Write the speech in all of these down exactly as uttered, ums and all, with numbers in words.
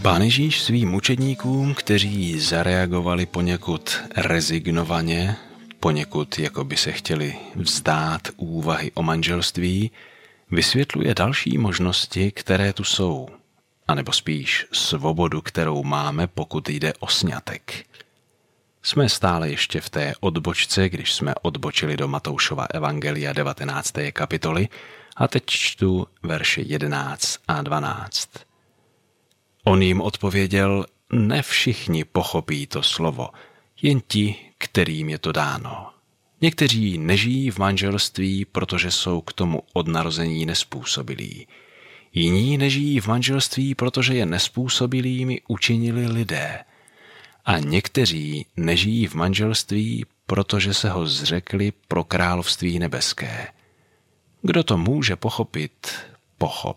Pán Ježíš svým učedníkům, kteří zareagovali poněkud rezignovaně, poněkud jako by se chtěli vzdát úvahy o manželství, vysvětluje další možnosti, které tu jsou, anebo spíš svobodu, kterou máme, pokud jde o sňatek. Jsme stále ještě v té odbočce, když jsme odbočili do Matoušova evangelia devatenácté kapitoly a teď čtu verše jedenáct a dvanáct. On jim odpověděl, ne všichni pochopí to slovo, jen ti, kterým je to dáno. Někteří nežijí v manželství, protože jsou k tomu od narození nezpůsobilí. Jiní nežijí v manželství, protože je nezpůsobilými učinili lidé. A někteří nežijí v manželství, protože se ho zřekli pro království nebeské. Kdo to může pochopit, pochop.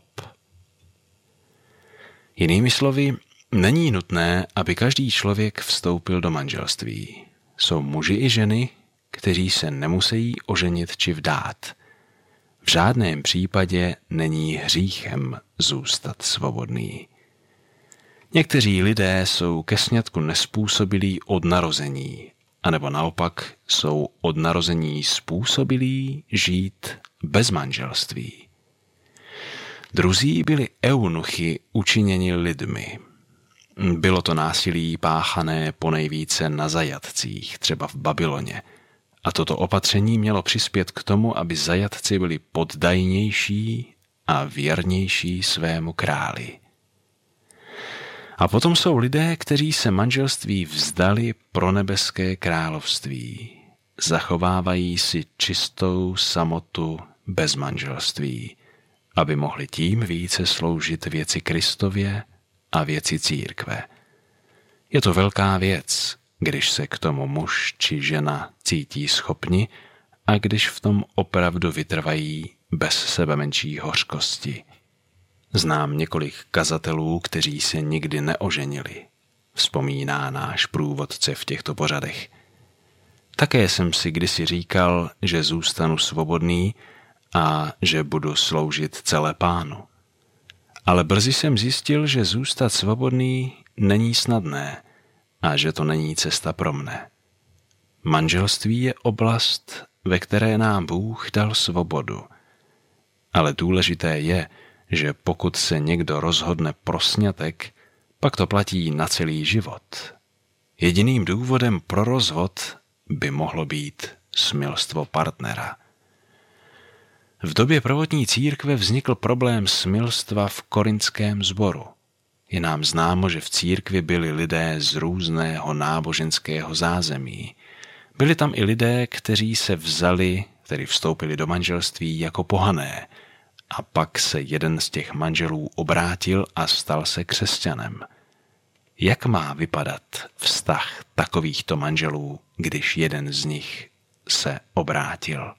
Jinými slovy, není nutné, aby každý člověk vstoupil do manželství. Jsou muži i ženy, kteří se nemusí oženit či vdát. V žádném případě není hříchem zůstat svobodný. Někteří lidé jsou ke sňatku nezpůsobilí od narození, anebo naopak jsou od narození způsobilí žít bez manželství. Druzí byli eunuchy učiněni lidmi. Bylo to násilí páchané ponejvíce na zajatcích, třeba v Babyloně. A toto opatření mělo přispět k tomu, aby zajatci byli poddajnější a věrnější svému králi. A potom jsou lidé, kteří se manželství vzdali pro nebeské království. Zachovávají si čistou samotu bez manželství, aby mohli tím více sloužit věci Kristově a věci církve. Je to velká věc, když se k tomu muž či žena cítí schopni a když v tom opravdu vytrvají bez sebemenší hořkosti. Znám několik kazatelů, kteří se nikdy neoženili, vzpomíná náš průvodce v těchto pořadech. Také jsem si kdysi říkal, že zůstanu svobodný a že budu sloužit celé Pánu. Ale brzy jsem zjistil, že zůstat svobodný není snadné a že to není cesta pro mne. Manželství je oblast, ve které nám Bůh dal svobodu. Ale důležité je, že pokud se někdo rozhodne pro sňatek, pak to platí na celý život. Jediným důvodem pro rozvod by mohlo být smilstvo partnera. V době prvotní církve vznikl problém smilstva v korinském sboru. Je nám známo, že v církvi byli lidé z různého náboženského zázemí. Byli tam i lidé, kteří se vzali, tedy vstoupili do manželství jako pohané, a pak se jeden z těch manželů obrátil a stal se křesťanem. Jak má vypadat vztah takovýchto manželů, když jeden z nich se obrátil?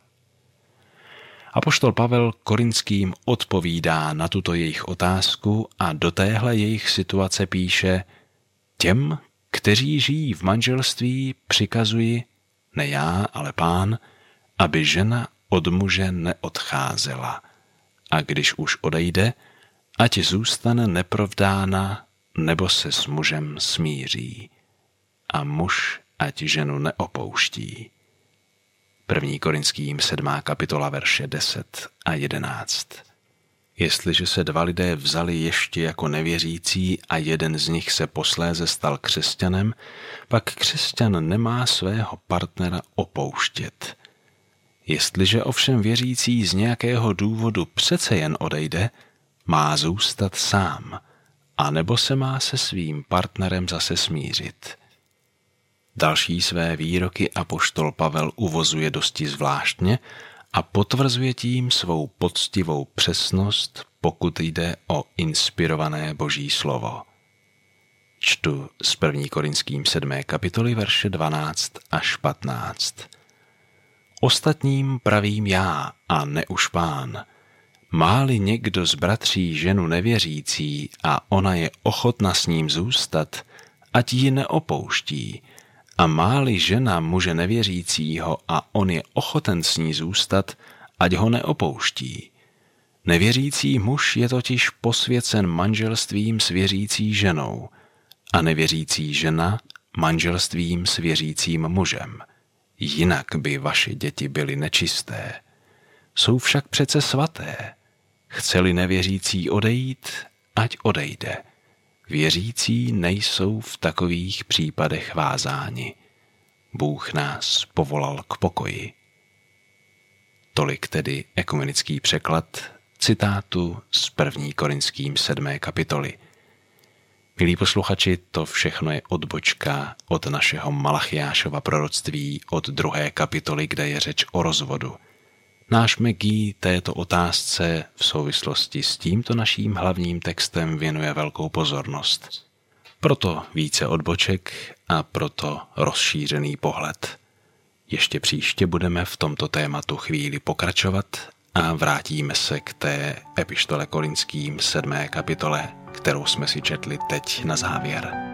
Apoštol Pavel Korinským odpovídá na tuto jejich otázku a do téhle jejich situace píše: těm, kteří žijí v manželství, přikazuji, ne já, ale Pán, aby žena od muže neodcházela. A když už odejde, ať zůstane neprovdána, nebo se s mužem smíří. A muž ať ženu neopouští. První Korinským sedmá kapitola verše deset a jedenáct. Jestliže se dva lidé vzali ještě jako nevěřící a jeden z nich se posléze stal křesťanem, pak křesťan nemá svého partnera opouštět. Jestliže ovšem věřící z nějakého důvodu přece jen odejde, má zůstat sám, anebo se má se svým partnerem zase smířit. Další své výroky apoštol Pavel uvozuje dosti zvláštně a potvrzuje tím svou poctivou přesnost, pokud jde o inspirované Boží slovo. Čtu z první Korinským sedmé kapitoly verše dvanáct až patnáct. Ostatním pravím já a ne už Pán. Má-li někdo z bratří ženu nevěřící a ona je ochotna s ním zůstat, ať ji neopouští. A má-li žena muže nevěřícího a on je ochoten s ní zůstat, ať ho neopouští. Nevěřící muž je totiž posvěcen manželstvím s věřící ženou a nevěřící žena manželstvím s věřícím mužem. Jinak by vaše děti byly nečisté. Jsou však přece svaté. Chce-li nevěřící odejít, ať odejde. Věřící nejsou v takových případech vázáni. Bůh nás povolal k pokoji. Tolik tedy ekumenický překlad citátu z první Korinským sedmé kapitoly. Milí posluchači, to všechno je odbočka od našeho Malachiášova proroctví od druhé kapitoly, kde je řeč o rozvodu. Náš Megi této otázce v souvislosti s tímto naším hlavním textem věnuje velkou pozornost. Proto více odboček a proto rozšířený pohled. Ještě příště budeme v tomto tématu chvíli pokračovat a vrátíme se k té epištole Korinským sedmé kapitole, kterou jsme si četli teď na závěr.